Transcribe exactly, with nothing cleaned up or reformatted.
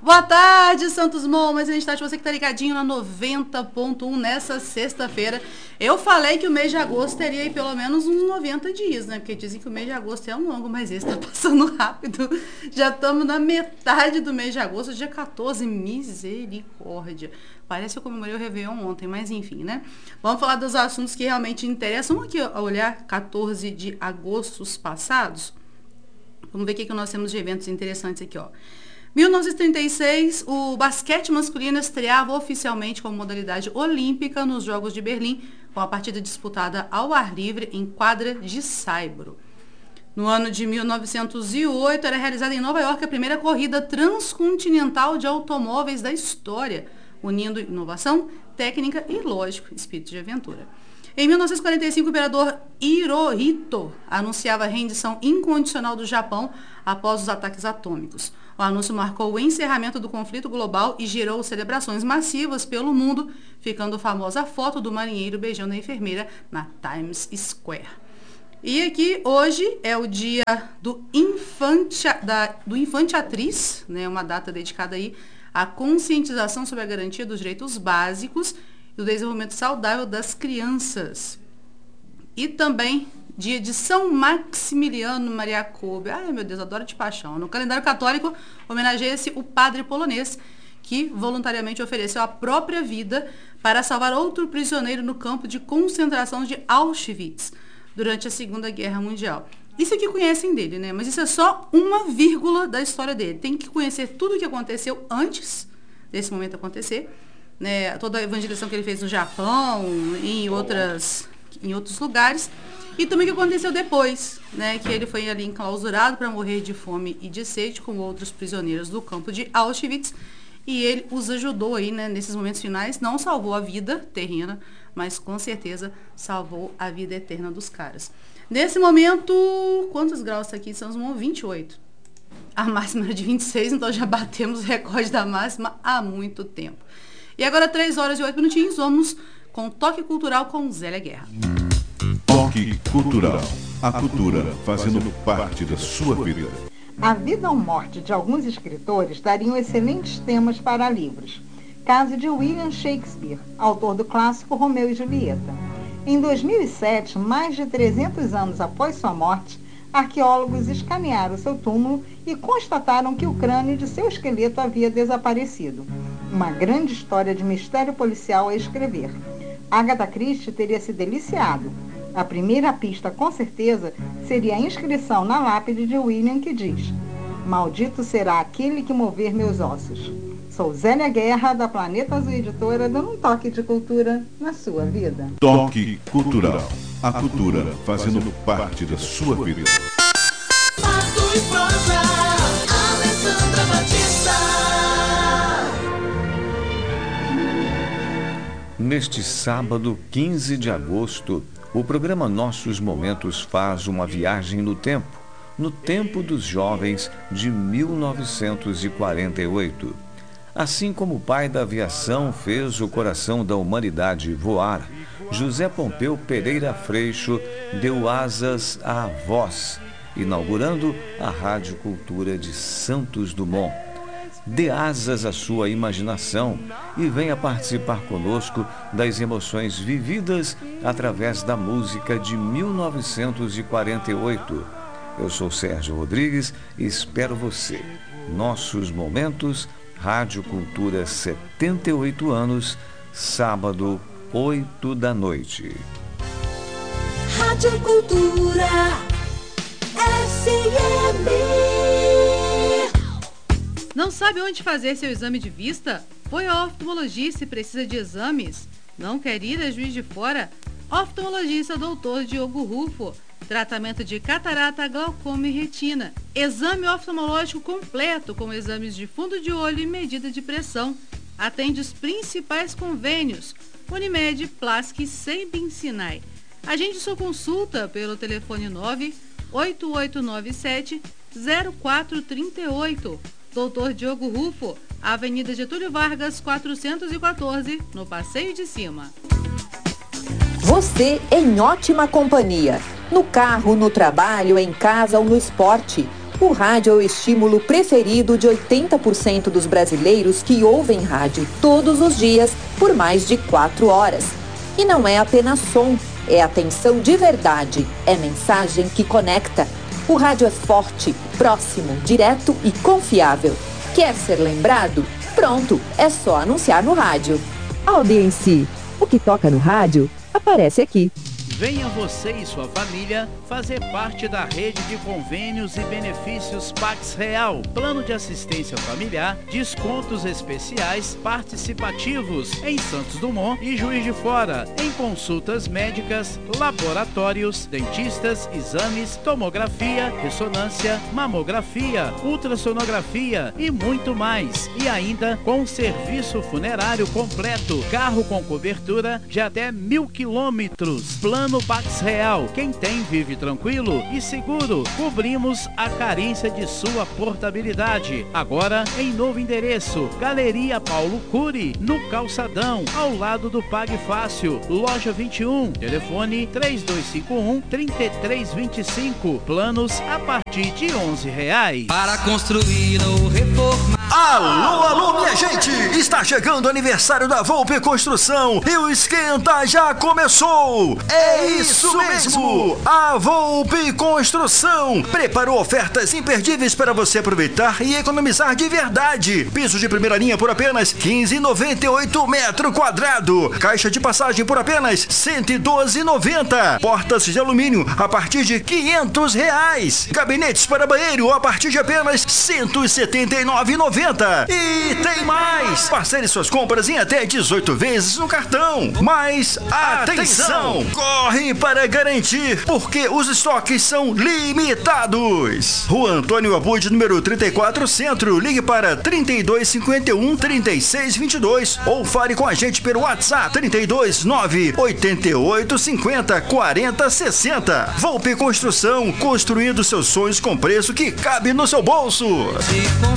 Boa tarde, Santos Mon, mas a gente tá de você que tá ligadinho na noventa ponto um nessa sexta-feira. Eu falei que o mês de agosto teria aí pelo menos uns noventa dias, né? Porque dizem que o mês de agosto é um longo, mas esse tá passando rápido. Já estamos na metade do mês de agosto, dia quatorze, misericórdia. Parece que eu comemorei o Réveillon ontem, mas enfim, né? Vamos falar dos assuntos que realmente interessam. Vamos aqui olhar quatorze de agostos passados. Vamos ver o que, que nós temos de eventos interessantes aqui, ó. mil novecentos e trinta e seis, o basquete masculino estreava oficialmente como modalidade olímpica nos Jogos de Berlim, com a partida disputada ao ar livre em quadra de saibro. No ano de mil novecentos e oito, era realizada em Nova York a primeira corrida transcontinental de automóveis da história, unindo inovação, técnica e, lógico, espírito de aventura. Em mil novecentos e quarenta e cinco, o imperador Hirohito anunciava a rendição incondicional do Japão após os ataques atômicos. O anúncio marcou o encerramento do conflito global e gerou celebrações massivas pelo mundo, ficando famosa a foto do marinheiro beijando a enfermeira na Times Square. E aqui, hoje, é o dia do Infante, da, do Infante Atriz, né, uma data dedicada aí à conscientização sobre a garantia dos direitos básicos e do desenvolvimento saudável das crianças. E também dia de São Maximiliano Maria Kolbe. Ai, meu Deus, adoro de paixão. No calendário católico, homenageia-se o padre polonês, que voluntariamente ofereceu a própria vida para salvar outro prisioneiro no campo de concentração de Auschwitz, durante a Segunda Guerra Mundial. Isso aqui conhecem dele, né? Mas isso é só uma vírgula da história dele. Tem que conhecer tudo o que aconteceu antes desse momento acontecer, né? Toda a evangelização que ele fez no Japão, em outras, em outros lugares. E também o que aconteceu depois, né? Que ele foi ali enclausurado para morrer de fome e de sede com outros prisioneiros do campo de Auschwitz. E ele os ajudou aí, né, nesses momentos finais. Não salvou a vida terrena, mas com certeza salvou a vida eterna dos caras. Nesse momento, quantos graus está aqui? São vinte e oito. A máxima era de vinte e seis, então já batemos o recorde da máxima há muito tempo. E agora, três horas e oito minutinhos, vamos com Toque Cultural com Zélia Guerra. Toque Cultural. A cultura fazendo parte da sua vida. A vida ou morte de alguns escritores dariam excelentes temas para livros. Caso de William Shakespeare, autor do clássico Romeu e Julieta. Em dois mil e sete, mais de trezentos anos após sua morte, arqueólogos escanearam seu túmulo e constataram que o crânio de seu esqueleto havia desaparecido. Uma grande história de mistério policial a escrever. Agatha Christie teria se deliciado. A primeira pista, com certeza, seria a inscrição na lápide de William que diz: "Maldito será aquele que mover meus ossos." Sou Zélia Guerra, da Planeta Azul Editora, dando um toque de cultura na sua vida. Toque Cultural. A cultura fazendo parte da sua vida. Pato e Prosa, Alessandra Batista. Neste sábado, quinze de agosto, o programa Nossos Momentos faz uma viagem no tempo, no tempo dos jovens de mil novecentos e quarenta e oito. Assim como o pai da aviação fez o coração da humanidade voar, José Pompeu Pereira Freixo deu asas à voz, inaugurando a Rádio Cultura de Santos Dumont. Dê asas à sua imaginação e venha participar conosco das emoções vividas através da música de mil novecentos e quarenta e oito. Eu sou Sérgio Rodrigues e espero você. Nossos Momentos, Rádio Cultura, setenta e oito anos, sábado, oito da noite. Rádio Cultura F M. Não sabe onde fazer seu exame de vista? Foi ao oftalmologista e precisa de exames? Não quer ir a Juiz de Fora? Oftalmologista doutor Diogo Rufo. Tratamento de catarata, glaucoma e retina. Exame oftalmológico completo com exames de fundo de olho e medida de pressão. Atende os principais convênios: Unimed, Plask e Sembin Sinai. Agende sua consulta pelo telefone nove oito oito nove sete zero quatro três oito. doutor Diogo Rufo, Avenida Getúlio Vargas, quatrocentos e quatorze, no Passeio de Cima. Você em ótima companhia. No carro, no trabalho, em casa ou no esporte. O rádio é o estímulo preferido de oitenta por cento dos brasileiros que ouvem rádio todos os dias por mais de quatro horas. E não é apenas som, é atenção de verdade, é mensagem que conecta. O rádio é forte, próximo, direto e confiável. Quer ser lembrado? Pronto, é só anunciar no rádio. Audiência. O que toca no rádio aparece aqui. Venha você e sua família fazer parte da rede de convênios e benefícios Pax Real, plano de assistência familiar, descontos especiais participativos em Santos Dumont e Juiz de Fora, em consultas médicas, laboratórios, dentistas, exames, tomografia, ressonância, mamografia, ultrassonografia e muito mais. E ainda com serviço funerário completo, carro com cobertura de até mil quilômetros. Plano No Pax Real, quem tem vive tranquilo e seguro. Cobrimos a carência de sua portabilidade. Agora em novo endereço, Galeria Paulo Cury, no Calçadão, ao lado do Pague Fácil, loja vinte e um, telefone três dois cinco um, três três dois cinco, planos a partir de onze reais. Para construir ou reformar. Alô, alô, minha gente! Está chegando o aniversário da Volpe Construção e o esquenta já começou! É isso mesmo! A Volpe Construção preparou ofertas imperdíveis para você aproveitar e economizar de verdade. Piso de primeira linha por apenas quinze reais e noventa e oito centavos metro quadrado. Caixa de passagem por apenas cento e doze reais e noventa centavos. Portas de alumínio a partir de quinhentos reais. Gabinetes para banheiro a partir de apenas cento e setenta e nove reais e noventa centavos. E tem mais! Parcele suas compras em até dezoito vezes no cartão. Mas atenção! Corre para garantir, porque os estoques são limitados. Rua Antônio Abud, número trinta e quatro, Centro. Ligue para trinta e dois cinquenta e um, trinta e seis vinte e dois ou fale com a gente pelo WhatsApp trinta e dois, nove oitenta e oito, cinquenta, quarenta, sessenta. Volpe Construção, construindo seus sonhos com preço que cabe no seu bolso.